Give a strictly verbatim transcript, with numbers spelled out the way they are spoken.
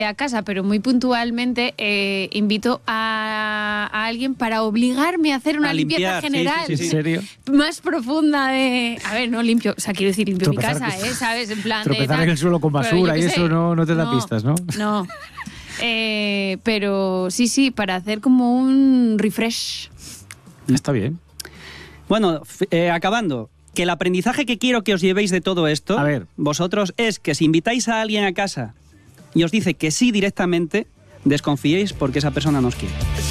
a casa, pero muy puntualmente eh, invito a, a alguien para obligarme a hacer una A limpieza limpiar, sí, general. sí, sí, sí. ¿En serio? Más profunda de... A ver, no limpio, o sea, quiero decir, limpio Tropezar mi casa, con- ¿eh? ¿Sabes? En plan de... Tropezar tal. en el suelo con Pero basura yo y qué eso sé. no, no te da pistas, ¿no? No. Eh, pero sí, sí, para hacer como un refresh. Está bien. Bueno, f- eh, acabando, que el aprendizaje que quiero que os llevéis de todo esto, A ver. vosotros, es que si invitáis a alguien a casa y os dice que sí directamente, desconfiéis porque esa persona no os quiere.